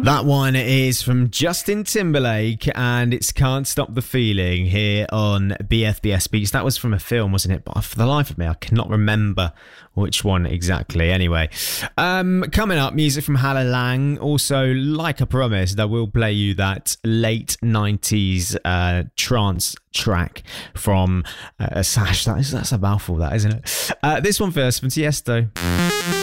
That one is from Justin Timberlake, and it's Can't Stop the Feeling here on BFBS Beats. That was from a film, wasn't it? But for the life of me, I cannot remember which one exactly. Anyway, coming up, music from Hala Lang. Also, like I promised, I will play you that late 90s trance track from Sash. That's a mouthful, that, isn't it? This one first from Tiesto.